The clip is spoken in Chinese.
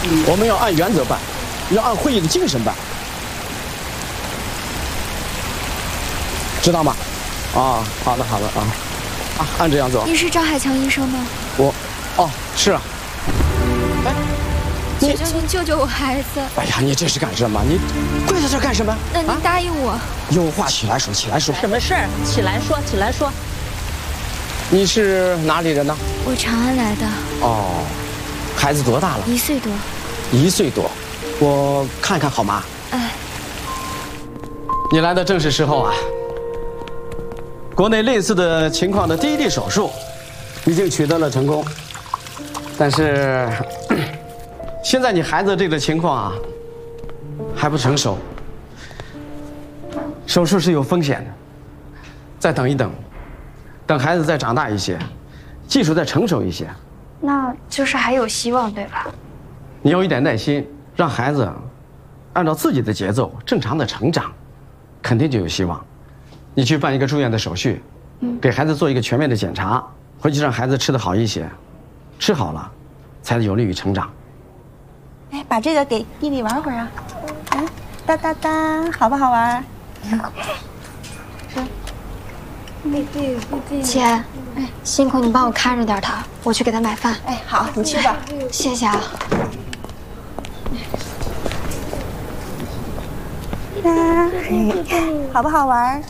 我们要按原则办，要按会议的精神办，知道吗？啊，好的好的啊，按这样做。 你是张海强医生吗？ 哦，是啊。哎， 求求您救救我孩子！ 哎呀，你这是干什么？你跪在这干什么？ 那您答应我。 有话起来说，起来说。 什么事儿？起来说，起来说。 你是哪里人呢？ 我长安来的。 哦，孩子多大了 ？1岁多。 1岁多，我看看好吗？ 哎， 你来的正是时候啊！国内类似的情况的第一例手术已经取得了成功，但是现在你孩子这个情况啊还不成熟，手术是有风险的，再等一等，等孩子再长大一些，技术再成熟一些， 那就是还有希望，对吧？ 你有一点耐心，让孩子按照自己的节奏正常的成长，肯定就有希望。你去办一个住院的手续，给孩子做一个全面的检查，回去让孩子吃得好一些，吃好了，才有利于成长。 哎，把这个给弟弟玩会儿啊！啊，哒哒哒，好不好玩？ 姐，哎，辛苦你帮我看着点他，我去给他买饭。 哎，好，你去吧。 谢谢啊。 好不好玩？